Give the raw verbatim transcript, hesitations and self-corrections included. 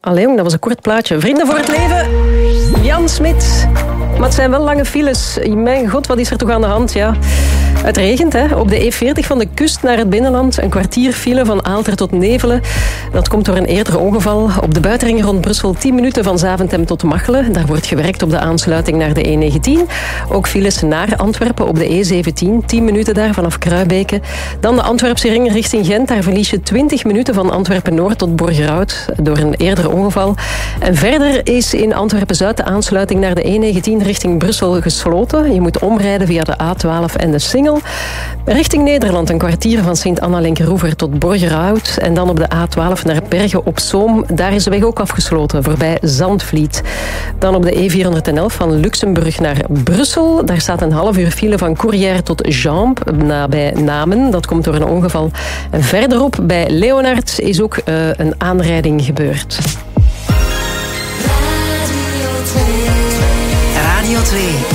Allee jong, dat was een kort plaatje. Vrienden voor het leven, Jan Smit. Maar het zijn wel lange files. Mijn god, wat is er toch aan de hand? Ja. Het regent, hè. Op de E veertig van de kust naar het binnenland. Een kwartier file van Aalter tot Nevelen. Dat komt door een eerder ongeval. Op de buitenring rond Brussel tien minuten van Zaventem tot Machelen. Daar wordt gewerkt op de aansluiting naar de E negentien. Ook files naar Antwerpen op de E zeventien. tien minuten daar vanaf Kruibeke. Dan de Antwerpse ring richting Gent. Daar verlies je twintig minuten van Antwerpen-Noord tot Borgerhout. Door een eerder ongeval. En verder is in Antwerpen-Zuid de aansluiting naar de E negentien richting Brussel gesloten. Je moet omrijden via de A twaalf en de Singel. Richting Nederland een kwartier van Sint-Anna-Linkeroever tot Borgerhout. En dan op de A twaalf naar Bergen op Zoom. Daar is de weg ook afgesloten, voorbij Zandvliet. Dan op de E vierhonderdelf van Luxemburg naar Brussel. Daar staat een half uur file van Courrières tot Jambes, nabij Namen. Dat komt door een ongeval. En verderop bij Leonard is ook uh, een aanrijding gebeurd. Radio twee.